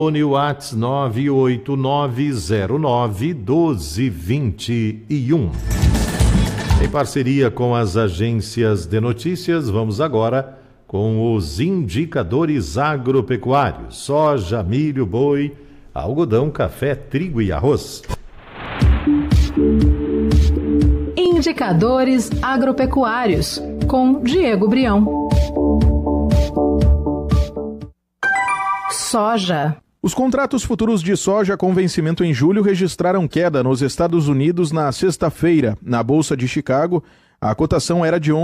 Fone Whats 989091221. Em parceria com as agências de notícias, vamos agora com os indicadores agropecuários: soja, milho, boi, algodão, café, trigo e arroz. Indicadores agropecuários, com Diego Brião. Soja. Os contratos futuros de soja com vencimento em julho registraram queda nos Estados Unidos na sexta-feira. Na Bolsa de Chicago, a cotação era de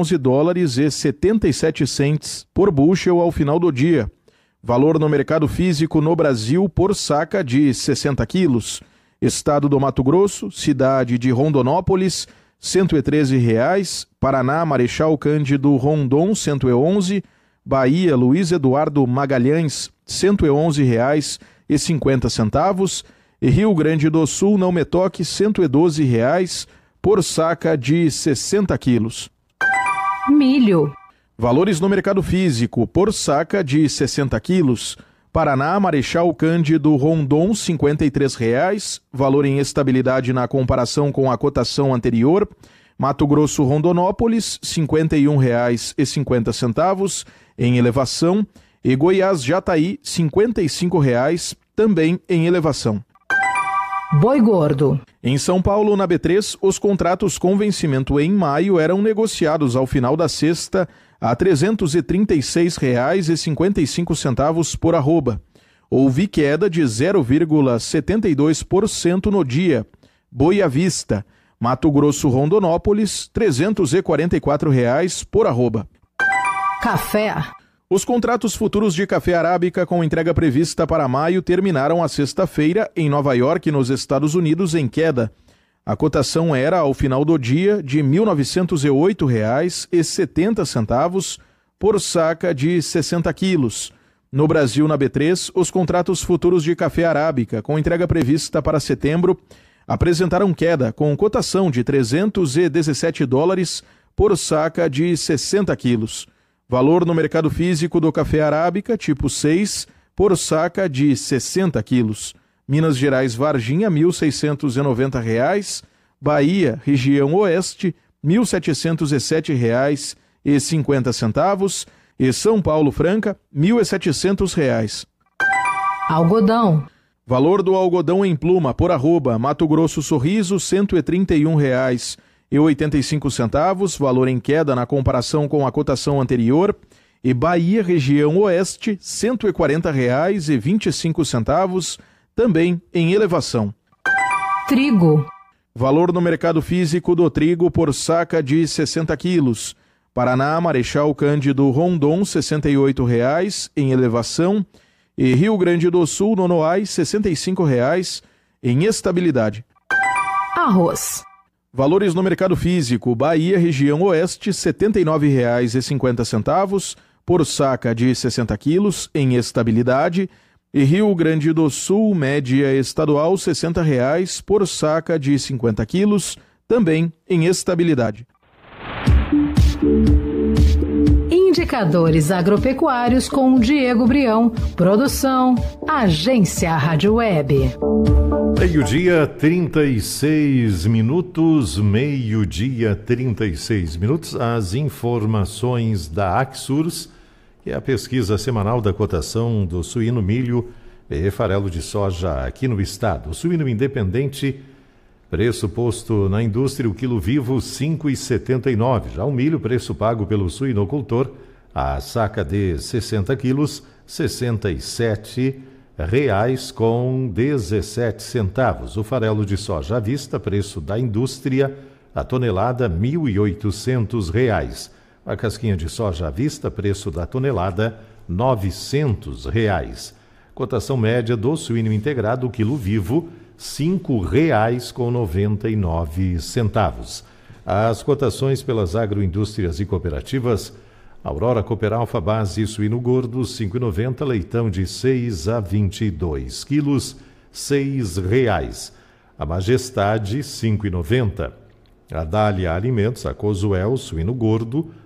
$11,77 por bushel ao final do dia. Valor no mercado físico no Brasil por saca de 60 quilos. Estado do Mato Grosso, cidade de Rondonópolis, R$ 113,00. Paraná, Marechal Cândido Rondon, 111. Bahia, Luiz Eduardo Magalhães, R$ 111,50. E Rio Grande do Sul, Não Me Toque, R$ 112,00 por saca de 60 quilos. Milho. Valores no mercado físico por saca de 60 quilos. Paraná, Marechal Cândido Rondon, R$ 53,00, valor em estabilidade na comparação com a cotação anterior. Mato Grosso, Rondonópolis, R$ 51,50 em elevação. E Goiás, Jataí, R$ 55,00, também em elevação. Boi gordo. Em São Paulo, na B3, os contratos com vencimento em maio eram negociados ao final da sexta a R$ 336,55 por arroba. Houve queda de 0,72% no dia. Boi à vista. Mato Grosso, Rondonópolis, R$ 344,00 por arroba. Café. Os contratos futuros de café arábica com entrega prevista para maio terminaram a sexta-feira em Nova York, nos Estados Unidos, em queda. A cotação era, ao final do dia, de R$ 1.908,70 por saca de 60 quilos. No Brasil, na B3, os contratos futuros de café arábica com entrega prevista para setembro apresentaram queda, com cotação de $317 por saca de 60 quilos. Valor no mercado físico do café arábica tipo 6 por saca de 60 quilos. Minas Gerais, Varginha, R$ 1.690. Bahia, região oeste, R$ 1.707,50. E São Paulo, Franca, R$ 1.700. Algodão. Valor do algodão em pluma por arroba: Mato Grosso, Sorriso, R$ 131,85, valor em queda na comparação com a cotação anterior. E Bahia, região oeste, R$ 140,25, também em elevação. Trigo. Valor no mercado físico do trigo por saca de 60 quilos. Paraná, Marechal Cândido Rondon, R$ 68,00 em elevação. E Rio Grande do Sul, Nonoai, R$ 65,00 em estabilidade. Arroz. Valores no mercado físico: Bahia, região oeste, R$ 79,50 por saca de 60 quilos em estabilidade. E Rio Grande do Sul, média estadual, R$ 60,00 por saca de 50 quilos, também em estabilidade. Indicadores agropecuários com Diego Brião. Produção, Agência Rádio Web. Meio-dia, 36 minutos. Meio-dia, 36 minutos. As informações da Axurs, que é a pesquisa semanal da cotação do suíno, milho e farelo de soja aqui no estado. O suíno independente, preço posto na indústria, o quilo vivo, R$ 5,79. Já o milho, preço pago pelo suinocultor, a saca de 60 quilos, R$ 67,17. O farelo de soja à vista, preço da indústria, a tonelada, R$ 1.800. A casquinha de soja à vista, preço da tonelada, R$ 900. Cotação média do suíno integrado, o quilo vivo, R$ 5,99. As cotações pelas agroindústrias e cooperativas: Aurora Cooperalfa base suíno gordo, R$ 5,90, leitão de 6 a 22 quilos, R$ 6,00. A Majestade, R$ 5,90. A Dália Alimentos, a Cosuel, suíno gordo, R$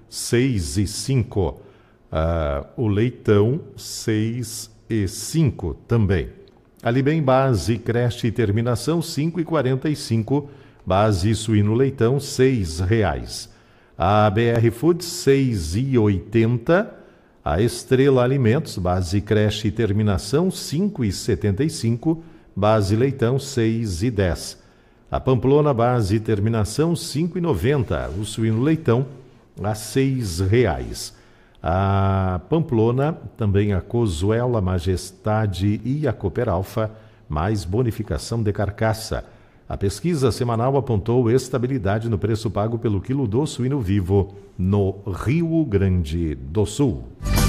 6,05. O leitão, R$ 6,05 também. Alibem base, creche e terminação, R$ 5,45. Base suíno leitão, R$ 6,00. A BR Foods, R$ 6,80. A Estrela Alimentos, base creche e terminação, R$ 5,75. Base leitão, R$ 6,10. A Pamplona, base e terminação, R$ 5,90. O suíno leitão, a R$ 6,00. A Pamplona, também a Cozuela, Majestade e a Cooper Alfa, mais bonificação de carcaça. A pesquisa semanal apontou estabilidade no preço pago pelo quilo do suíno vivo no Rio Grande do Sul.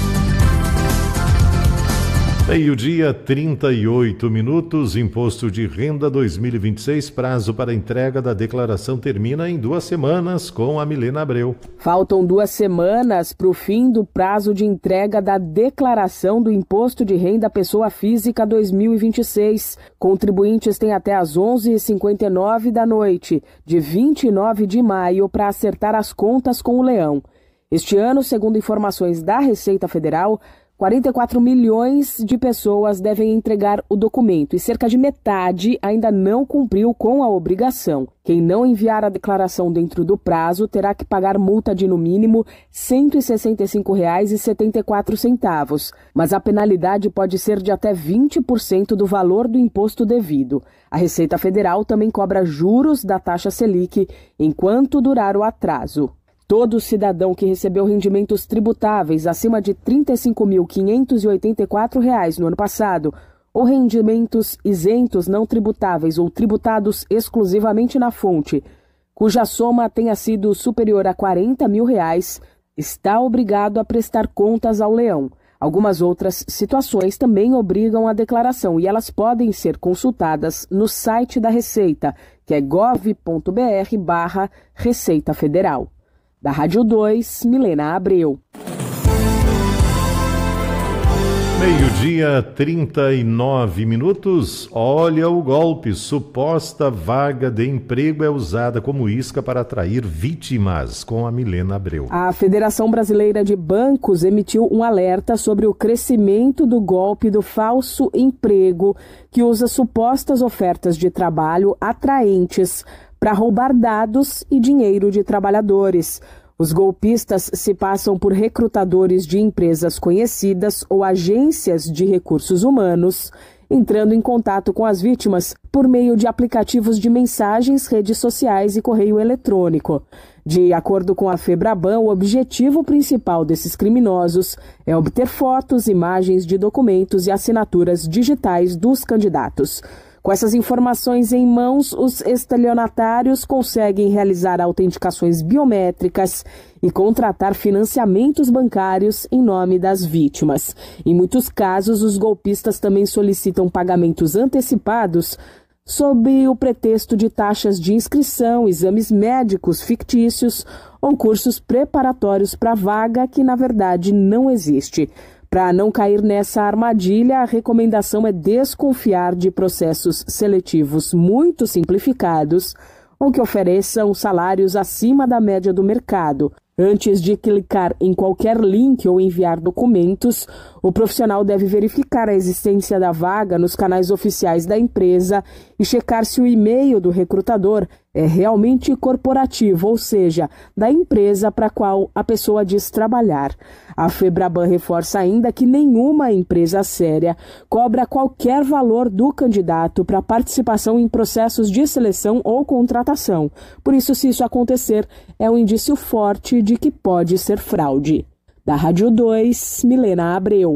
Meio-dia, 38 minutos, Imposto de Renda 2026, prazo para entrega da declaração termina em 2 semanas, com a Milena Abreu. Faltam 2 semanas para o fim do prazo de entrega da declaração do Imposto de Renda Pessoa Física 2026. Contribuintes têm até às 11h59 da noite, de 29 de maio, para acertar as contas com o leão. Este ano, segundo informações da Receita Federal, 44 milhões de pessoas devem entregar o documento e cerca de metade ainda não cumpriu com a obrigação. Quem não enviar a declaração dentro do prazo terá que pagar multa de, no mínimo, R$ 165,74, mas a penalidade pode ser de até 20% do valor do imposto devido. A Receita Federal também cobra juros da taxa Selic enquanto durar o atraso. Todo cidadão que recebeu rendimentos tributáveis acima de R$ 35.584 no ano passado, ou rendimentos isentos não tributáveis ou tributados exclusivamente na fonte, cuja soma tenha sido superior a R$ 40 mil, está obrigado a prestar contas ao leão. Algumas outras situações também obrigam a declaração e elas podem ser consultadas no site da Receita, que é gov.br/Receita Federal. Da Rádio 2, Milena Abreu. Meio-dia, 39 minutos. Olha o golpe. Suposta vaga de emprego é usada como isca para atrair vítimas, com a Milena Abreu. A Federação Brasileira de Bancos emitiu um alerta sobre o crescimento do golpe do falso emprego, que usa supostas ofertas de trabalho atraentes para roubar dados e dinheiro de trabalhadores. Os golpistas se passam por recrutadores de empresas conhecidas ou agências de recursos humanos, entrando em contato com as vítimas por meio de aplicativos de mensagens, redes sociais e correio eletrônico. De acordo com a Febraban, o objetivo principal desses criminosos é obter fotos, imagens de documentos e assinaturas digitais dos candidatos. Com essas informações em mãos, os estelionatários conseguem realizar autenticações biométricas e contratar financiamentos bancários em nome das vítimas. Em muitos casos, os golpistas também solicitam pagamentos antecipados sob o pretexto de taxas de inscrição, exames médicos fictícios ou cursos preparatórios para vaga que, na verdade, não existe. Para não cair nessa armadilha, a recomendação é desconfiar de processos seletivos muito simplificados ou que ofereçam salários acima da média do mercado. Antes de clicar em qualquer link ou enviar documentos, o profissional deve verificar a existência da vaga nos canais oficiais da empresa e checar se o e-mail do recrutador é realmente corporativo, ou seja, da empresa para a qual a pessoa diz trabalhar. A Febraban reforça ainda que nenhuma empresa séria cobra qualquer valor do candidato para participação em processos de seleção ou contratação. Por isso, se isso acontecer, é um indício forte de que pode ser fraude. Da Rádio 2, Milena Abreu.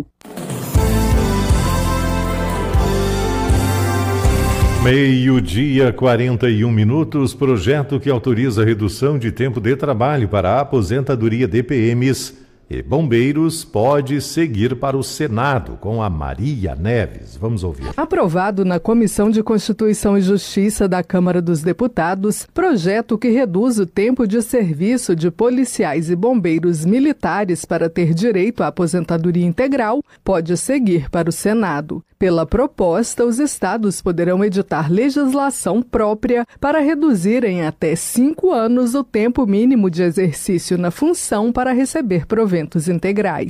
Meio-dia, 41 minutos. Projeto que autoriza a redução de tempo de trabalho para a aposentadoria de PMs e bombeiros pode seguir para o Senado, com a Maria Neves. Vamos ouvir. Aprovado na Comissão de Constituição e Justiça da Câmara dos Deputados, projeto que reduz o tempo de serviço de policiais e bombeiros militares para ter direito à aposentadoria integral pode seguir para o Senado. Pela proposta, os estados poderão editar legislação própria para reduzir em até 5 anos o tempo mínimo de exercício na função para receber proventos integrais.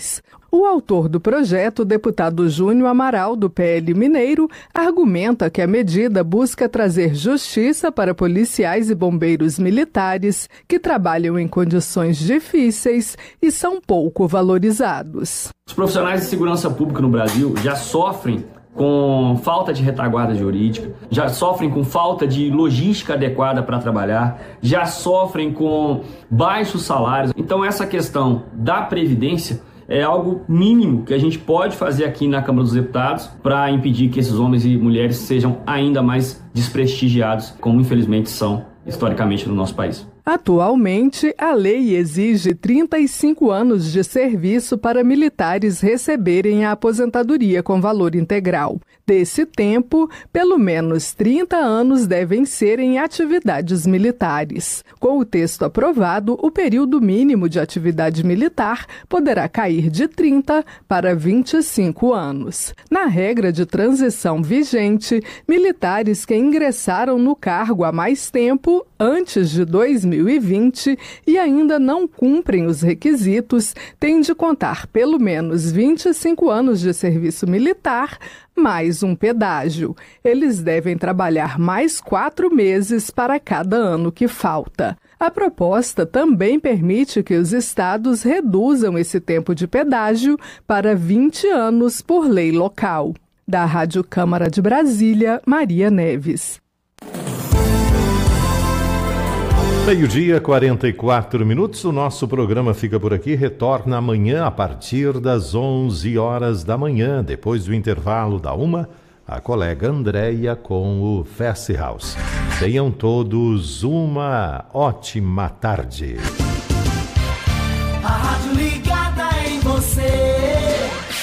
O autor do projeto, o deputado Júnior Amaral, do PL Mineiro, argumenta que a medida busca trazer justiça para policiais e bombeiros militares que trabalham em condições difíceis e são pouco valorizados. Os profissionais de segurança pública no Brasil já sofrem com falta de retaguarda jurídica, já sofrem com falta de logística adequada para trabalhar, já sofrem com baixos salários. Então essa questão da Previdência é algo mínimo que a gente pode fazer aqui na Câmara dos Deputados para impedir que esses homens e mulheres sejam ainda mais desprestigiados, como infelizmente são historicamente no nosso país. Atualmente, a lei exige 35 anos de serviço para militares receberem a aposentadoria com valor integral. Desse tempo, pelo menos 30 anos devem ser em atividades militares. Com o texto aprovado, o período mínimo de atividade militar poderá cair de 30 para 25 anos. Na regra de transição vigente, militares que ingressaram no cargo há mais tempo, antes de 2020, e ainda não cumprem os requisitos, têm de contar pelo menos 25 anos de serviço militar, mais um pedágio. Eles devem trabalhar mais 4 meses para cada ano que falta. A proposta também permite que os estados reduzam esse tempo de pedágio para 20 anos por lei local. Da Rádio Câmara de Brasília, Maria Neves. 12h44. O nosso programa fica por aqui. Retorna amanhã a partir das 11 horas da manhã. Depois do intervalo da 1, a colega Andréia com o Fast House. Tenham todos uma ótima tarde. A rádio ligada em você.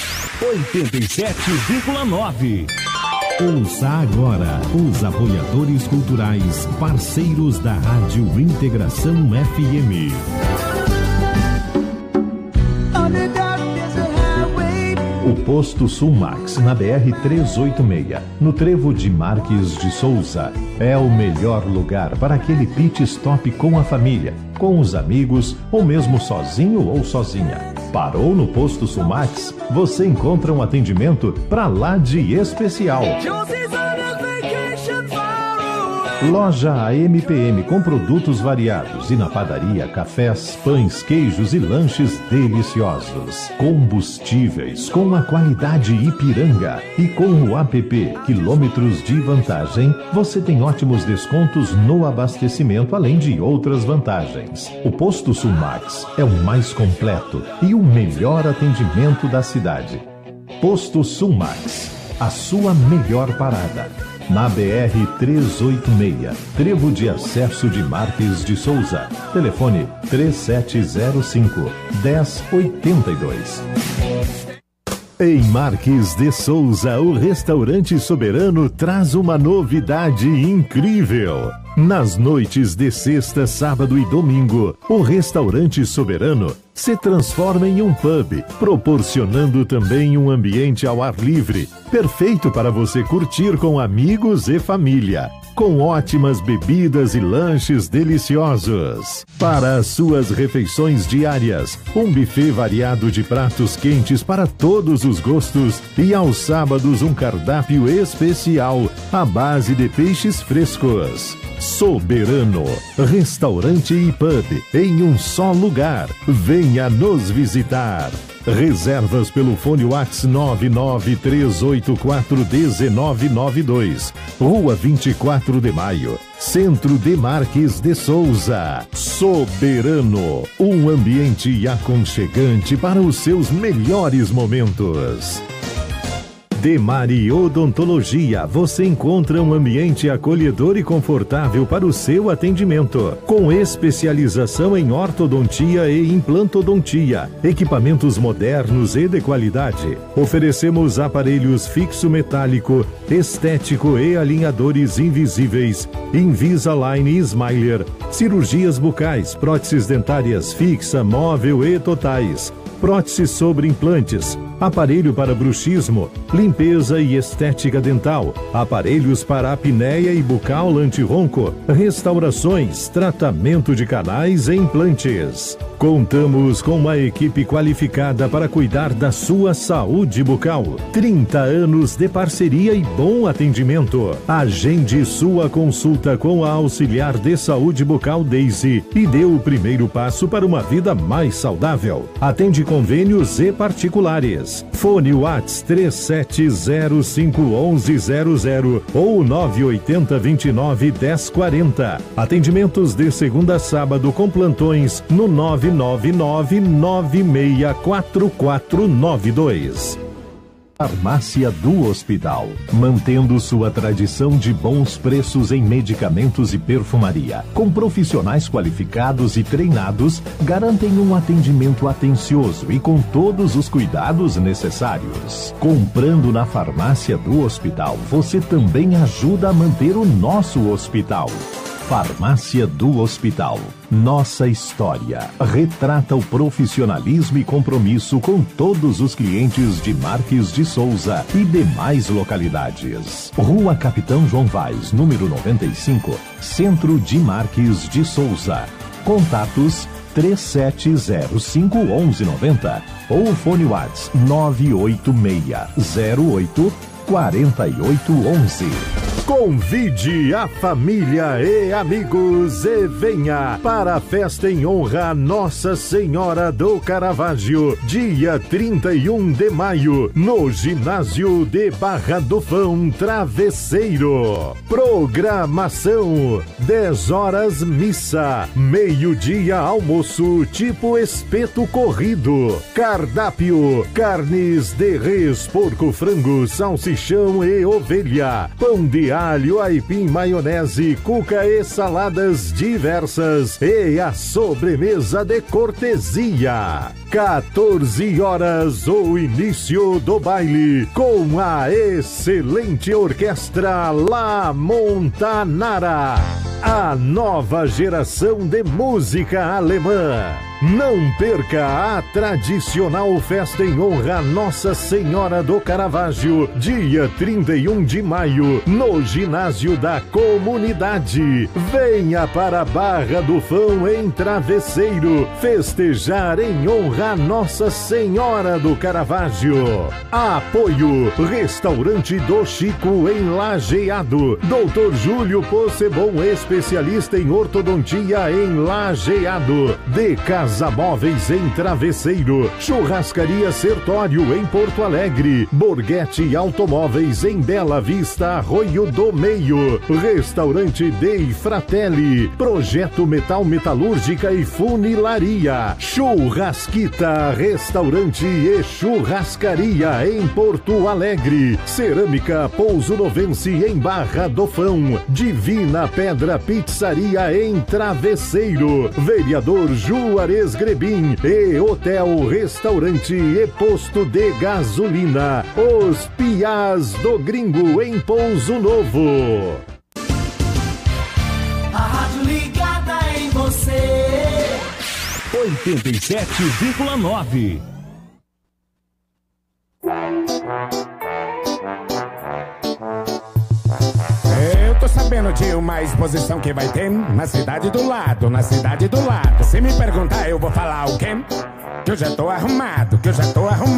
87,9. Ouça agora os apoiadores culturais, parceiros da Rádio Integração FM. O Posto Sulmax, na BR-386, no trevo de Marques de Souza, é o melhor lugar para aquele pit stop com a família, com os amigos ou mesmo sozinho ou sozinha. Parou no Posto Sulmax? Você encontra um atendimento pra lá de especial. Loja AMPM com produtos variados e na padaria, cafés, pães, queijos e lanches deliciosos. Combustíveis com a qualidade Ipiranga e com o app Quilômetros de Vantagem, você tem ótimos descontos no abastecimento, além de outras vantagens. O Posto Sulmax é o mais completo e o melhor atendimento da cidade. Posto Sulmax, a sua melhor parada. Na BR-386, trevo de acesso de Marques de Souza. Telefone 3705-1082. Em Marques de Souza, o Restaurante Soberano traz uma novidade incrível. Nas noites de sexta, sábado e domingo, o Restaurante Soberano se transforma em um pub, proporcionando também um ambiente ao ar livre, perfeito para você curtir com amigos e família, com ótimas bebidas e lanches deliciosos. Para as suas refeições diárias, um buffet variado de pratos quentes para todos os gostos e aos sábados um cardápio especial à base de peixes frescos. Soberano, restaurante e pub em um só lugar. Venha nos visitar. Reservas pelo fone WhatsApp 993841992. Rua 24 de Maio, Centro de Marques de Souza. Soberano, um ambiente aconchegante para os seus melhores momentos. Demari Odontologia, você encontra um ambiente acolhedor e confortável para o seu atendimento, com especialização em ortodontia e implantodontia, equipamentos modernos e de qualidade. Oferecemos aparelhos fixo metálico, estético e alinhadores invisíveis, Invisalign e Smiler, cirurgias bucais, próteses dentárias fixa, móvel e totais, próteses sobre implantes, aparelho para bruxismo, limpeza e estética dental, aparelhos para apneia e bucal antirronco, restaurações, tratamento de canais e implantes. Contamos com uma equipe qualificada para cuidar da sua saúde bucal. 30 anos de parceria e bom atendimento. Agende sua consulta com a auxiliar de saúde bucal Daisy e dê o primeiro passo para uma vida mais saudável. Atende convênios e particulares. Fone Whats 37051100 ou 980291040. Atendimentos de segunda a sábado com plantões no 999964492. Farmácia do Hospital, mantendo sua tradição de bons preços em medicamentos e perfumaria, com profissionais qualificados e treinados, garantem um atendimento atencioso e com todos os cuidados necessários. Comprando na Farmácia do Hospital, você também ajuda a manter o nosso hospital. Farmácia do Hospital. Nossa história retrata o profissionalismo e compromisso com todos os clientes de Marques de Souza e demais localidades. Rua Capitão João Vaz, número 95, Centro de Marques de Souza. Contatos 3705-1190 ou fone Whats 98608-4811. Convide a família e amigos e venha para a festa em honra a Nossa Senhora do Caravaggio, dia 31 de maio, no ginásio de Barra do Fão, Travesseiro. Programação: 10 horas missa, meio-dia almoço tipo espeto corrido, cardápio: carnes de res, porco, frango, salsichão e ovelha, pão de alho, aipim, maionese, cuca e saladas diversas e a sobremesa de cortesia. 14 horas, o início do baile com a excelente orquestra La Montanara, a nova geração de música alemã. Não perca a tradicional festa em honra a Nossa Senhora do Caravaggio, dia 31 de maio, no ginásio da comunidade. Venha para a Barra do Fão, em Travesseiro, festejar em honra a Nossa Senhora do Caravaggio. Apoio: Restaurante do Chico, em Lajeado. Dr. Júlio Possebon, especialista em ortodontia, em Lajeado. De Casa Móveis, em Travesseiro. Churrascaria Sertório, em Porto Alegre. Borghetti Automóveis, em Bela Vista, Arroio do Meio. Restaurante Dei Fratelli. Projeto Metal Metalúrgica e Funilaria. Churrasquita, restaurante e churrascaria, em Porto Alegre. Cerâmica Pouso Novense, em Barra do Fão. Divina Pedra Pizzaria, em Travesseiro. Vereador Juarez Grebin e Hotel, Restaurante e Posto de Gasolina. Os Piás do Gringo, em Pouso Novo. A rádio ligada em você. 87,9. Eu tô sabendo de uma exposição que vai ter na cidade do lado, na cidade do lado. Se me perguntar, eu vou falar o quê? Que eu já tô arrumado, que eu já tô arrumado.